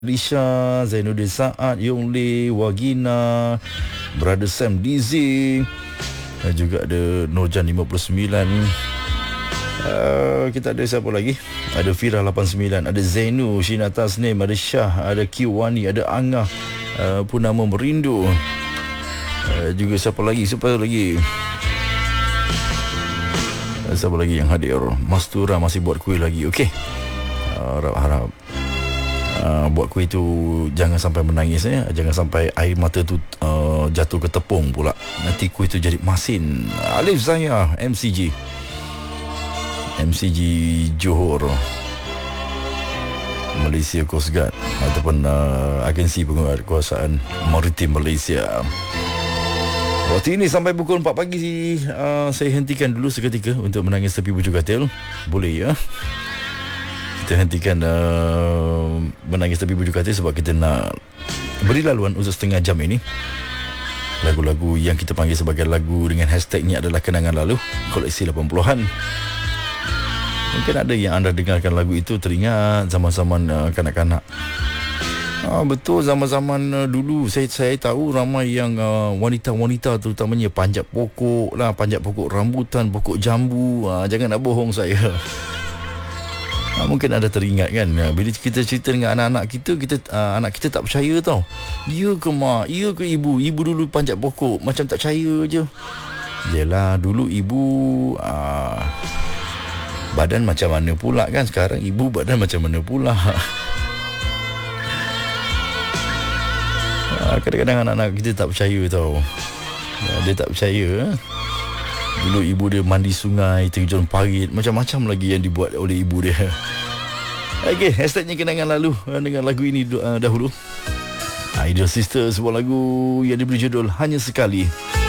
Risha, Zainuddin Saad, Yong Lee, Wagina, Brother Sam Dizzy, dan juga ada Nurjan 59. Kita ada siapa lagi? Ada Fira 89, ada Zainu, Shina Tasnim, ada Syah, ada Kiwani, ada Angah, Purnama Merindu. Juga siapa lagi? Siapa lagi yang hadir? Mastura masih buat kuih lagi. Okey. Harap buat kuih tu jangan sampai menangis ya. Jangan sampai air mata tu jatuh ke tepung pula. Nanti kuih tu jadi masin. Alif Zaya, MCG Johor, Malaysia Coast Guard ataupun agensi penguasaan maritim Malaysia. Waktu ini sampai pukul 4 pagi saya hentikan dulu seketika untuk menangis tepi bujur katil. Boleh ya? Kita hentikan menangis tepi bujur katil sebab kita nak beri laluan untuk setengah jam ini. Lagu-lagu yang kita panggil sebagai lagu dengan hashtagnya adalah kenangan lalu, koleksi 80-an. Mungkin ada yang anda dengarkan lagu itu teringat zaman-zaman kanak-kanak. Betul, zaman-zaman dulu saya tahu ramai yang wanita-wanita terutamanya panjat pokok lah, panjat pokok rambutan, pokok jambu. Jangan nak bohong saya. Mungkin ada teringat kan, bila kita cerita dengan anak-anak kita, anak kita tak percaya tau. Ya ke mak? Ya ke ibu? Ibu dulu panjat pokok, macam tak percaya je. Yelah, dulu ibu badan macam mana pula kan? Sekarang ibu badan macam mana pula? Kadang-kadang anak-anak kita tak percaya tau. Dia tak percaya. Dulu ibu dia mandi sungai, terjun parit, macam-macam lagi yang dibuat oleh ibu dia. Okey, hashtagnya kenangan lalu dengan lagu ini dahulu. Ideal Sister, sebuah lagu yang diberi judul Hanya Sekali.